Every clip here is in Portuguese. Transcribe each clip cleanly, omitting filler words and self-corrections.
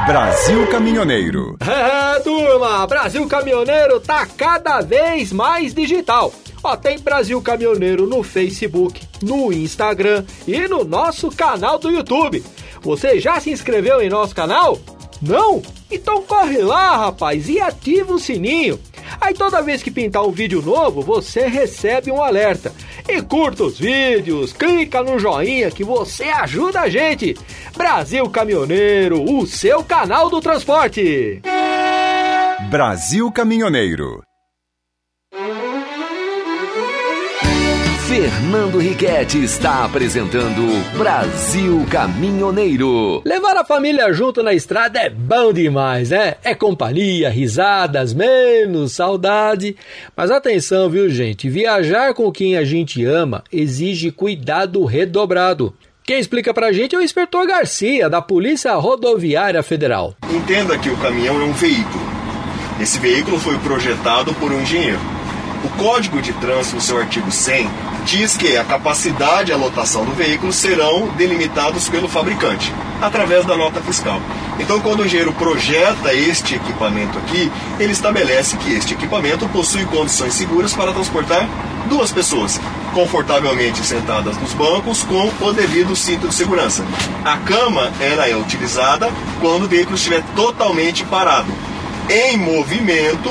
Brasil Caminhoneiro. Turma, Brasil Caminhoneiro tá cada vez mais digital. Tem Brasil Caminhoneiro no Facebook, no Instagram e no nosso canal do YouTube. Você já se inscreveu em nosso canal? Não? Então corre lá, rapaz, e ativa o sininho. Aí toda vez que pintar um vídeo novo, você recebe um alerta. E curta os vídeos, clica no joinha que você ajuda a gente. Brasil Caminhoneiro, o seu canal do transporte. Brasil Caminhoneiro. Fernando Riquetti está apresentando Brasil Caminhoneiro. Levar a família junto na estrada é bom demais, né? É companhia, risadas, menos saudade. Mas atenção, viu, gente? Viajar com quem a gente ama exige cuidado redobrado. Quem explica pra gente é o inspetor Garcia, da Polícia Rodoviária Federal. Entenda que o caminhão é um veículo. Esse veículo foi projetado por um engenheiro. O Código de Trânsito, no seu artigo 100, diz que a capacidade e a lotação do veículo serão delimitados pelo fabricante, através da nota fiscal. Então, quando o engenheiro projeta este equipamento aqui, ele estabelece que este equipamento possui condições seguras para transportar duas pessoas, confortavelmente sentadas nos bancos com o devido cinto de segurança. A cama ela é utilizada quando o veículo estiver totalmente parado. Em movimento,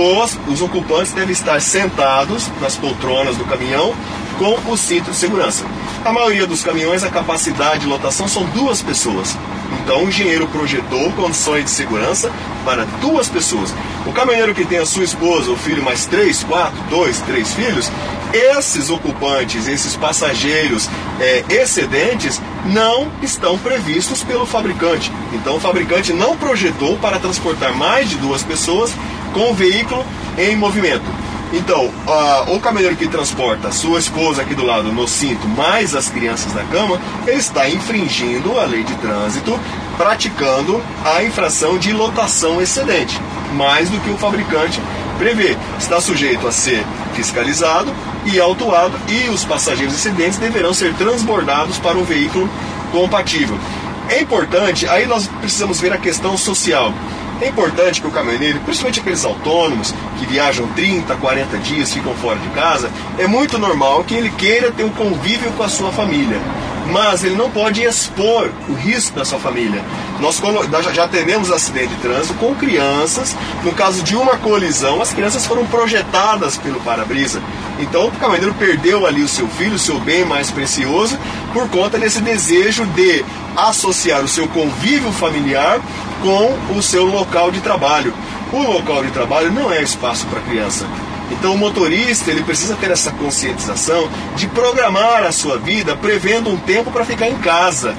os ocupantes devem estar sentados nas poltronas do caminhão com o cinto de segurança. A maioria dos caminhões, a capacidade de lotação são duas pessoas. Então o engenheiro projetou condições de segurança para duas pessoas. O caminhoneiro que tem a sua esposa, o filho mais 3, 4, 2, 3 filhos, esses ocupantes, esses passageiros excedentes não estão previstos pelo fabricante. Então o fabricante não projetou para transportar mais de duas pessoas com o veículo em movimento. Então, o caminhoneiro que transporta sua esposa aqui do lado no cinto, mais as crianças na cama, ele está infringindo a lei de trânsito, praticando a infração de lotação excedente, mais do que o fabricante prevê. Está sujeito a ser fiscalizado e autuado, e os passageiros excedentes deverão ser transbordados para um veículo compatível. É importante, aí nós precisamos ver a questão social. É importante que o caminhoneiro, principalmente aqueles autônomos que viajam 30, 40 dias, ficam fora de casa, é muito normal que ele queira ter um convívio com a sua família, mas ele não pode expor o risco da sua família. Nós já tivemos acidente de trânsito com crianças. No caso de uma colisão, as crianças foram projetadas pelo para-brisa. Então o caminhoneiro perdeu ali o seu filho, o seu bem mais precioso, por conta desse desejo de associar o seu convívio familiar com o seu local de trabalho. O local de trabalho não é espaço para criança. Então o motorista ele precisa ter essa conscientização de programar a sua vida prevendo um tempo para ficar em casa.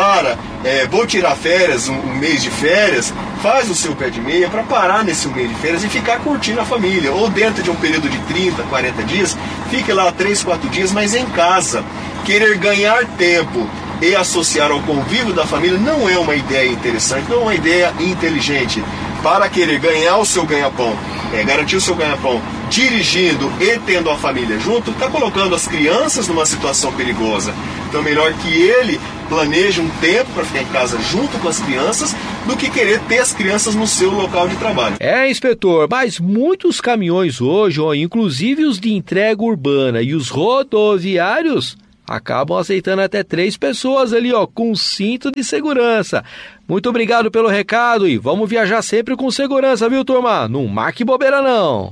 Vou tirar férias, um mês de férias, faz o seu pé de meia para parar nesse mês de férias e ficar curtindo a família. Ou dentro de um período de 30, 40 dias, fique lá 3, 4 dias, mas em casa. Querer ganhar tempo e associar ao convívio da família não é uma ideia interessante, não é uma ideia inteligente. Para querer ganhar o seu ganha-pão, garantir o seu ganha-pão dirigindo e tendo a família junto, está colocando as crianças numa situação perigosa. Então melhor que ele planeje um tempo para ficar em casa junto com as crianças do que querer ter as crianças no seu local de trabalho. Inspetor, mas muitos caminhões hoje, inclusive os de entrega urbana e os rodoviários, acabam aceitando até 3 pessoas ali, com cinto de segurança. Muito obrigado pelo recado e vamos viajar sempre com segurança, viu, turma? Não marque bobeira, não.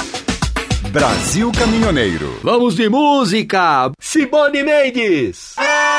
Brasil Caminhoneiro. Vamos de música! Simone Mendes!